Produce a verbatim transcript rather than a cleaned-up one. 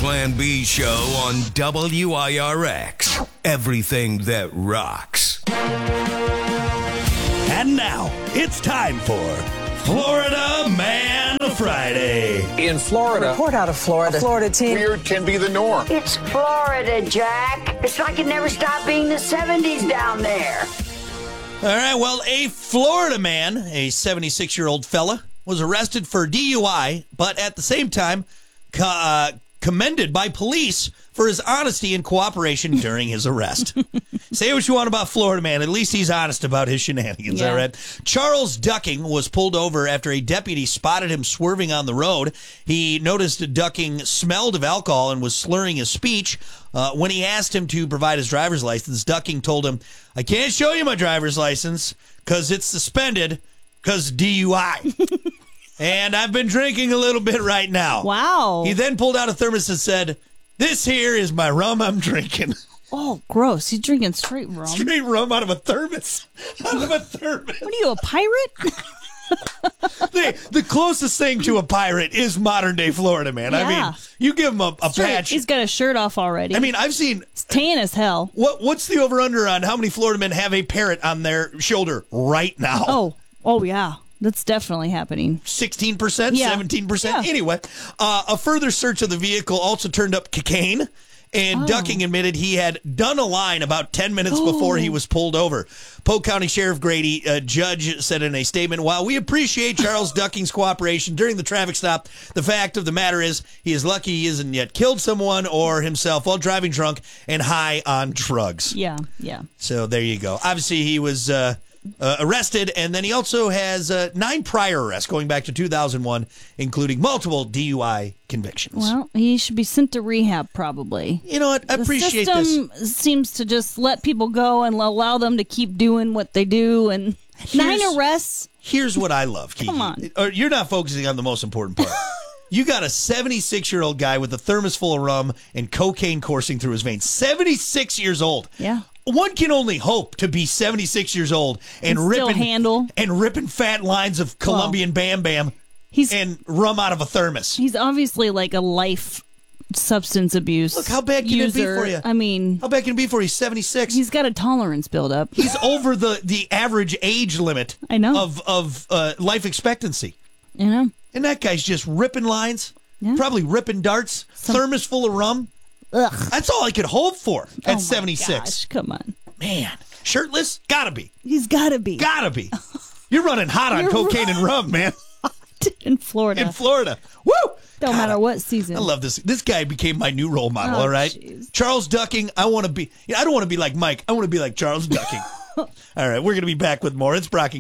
Plan B show on W I R X. Everything that rocks. And now, it's time for Florida Man Friday. In Florida, Report out of Florida. A Florida team. weird can be the norm. It's Florida, Jack. It's like it never stopped being the seventies down there. All right, well, a Florida man, a seventy-six-year-old fella, was arrested for D U I, but at the same time co- uh, commended by police for his honesty and cooperation during his arrest. Say what you want about Florida man, at least he's honest about his shenanigans, Yeah. all right? Charles Ducking was pulled over after a deputy spotted him swerving on the road. He noticed Ducking smelled of alcohol and was slurring his speech. Uh, when he asked him to provide his driver's license, Ducking told him, "I can't show you my driver's license because it's suspended because D U I. And I've been drinking a little bit right now." Wow. He then pulled out a thermos and said, "This here is my rum I'm drinking." Oh, gross. He's drinking straight rum. Straight rum out of a thermos. Out of a thermos. What are you, a pirate? the, the closest thing to a pirate is modern day Florida man. I Yeah. mean, you give him a, a Straight. patch. He's got a shirt off already. I mean, I've seen it's tan as hell. what what's the over under on how many Florida men have a parrot on their shoulder right now? Oh, oh yeah. That's definitely happening. sixteen percent, Yeah. seventeen percent. Yeah. Anyway, uh, a further search of the vehicle also turned up cocaine, and Oh. Ducking admitted he had done a line about ten minutes before he was pulled over. Polk County Sheriff Grady, uh, judge, said in a statement, "While we appreciate Charles Ducking's cooperation during the traffic stop, the fact of the matter is he is lucky he hasn't yet killed someone or himself while driving drunk and high on drugs." Yeah, yeah. So there you go. Obviously, he was uh, uh, arrested, and then he also has uh, nine prior arrests going back to two thousand one, including multiple D U I convictions. Well, he should be sent to rehab probably. You know what? I appreciate the this. system seems to just let people go and allow them to keep doing what they do. And nine Here's- arrests. Here's what I love, Kiki. Come on. Or you're not focusing on the most important part. You got a seventy-six-year-old guy with a thermos full of rum and cocaine coursing through his veins. seventy-six years old. Yeah. One can only hope to be seventy-six years old and, And still ripping handle. and ripping fat lines of Colombian Bam Bam He's and rum out of a thermos. he's obviously like a life substance abuse. Look, how bad can it be user. for you? I mean, How bad can it be for you? He's seventy-six. he's got a tolerance build up. He's over the, the average age limit I know. of, of uh, life expectancy. You know. And that guy's just ripping lines, Yeah. probably ripping darts, thermos full of rum. Ugh. That's all I could hope for Oh at my seventy-six. gosh, come on. Man, shirtless? Gotta be. He's got to be Gotta be. You're running hot on You're cocaine and rum, man, in Florida. in Florida. Woo! Don't God, matter what season. I love this. This guy became my new role model, Oh, all right? jeez. Charles Ducking, I want to be, I don't want to be like Mike. I want to be like Charles Ducking. All right, we're going to be back with more. It's Brock and